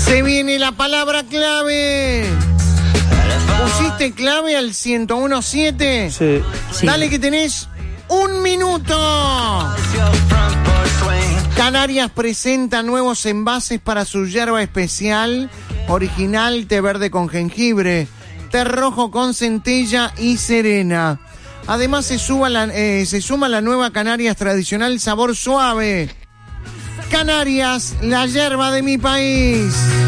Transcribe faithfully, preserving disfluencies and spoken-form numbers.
Se viene la palabra clave. ¿Pusiste clave al ciento uno siete? Sí. Sí. Dale que tenés un minuto. Canarias presenta nuevos envases para su yerba especial, original, té verde con jengibre, té rojo con centella y serena. Además se, suba la, eh, se suma la nueva Canarias tradicional sabor suave. Canarias, la yerba de mi país.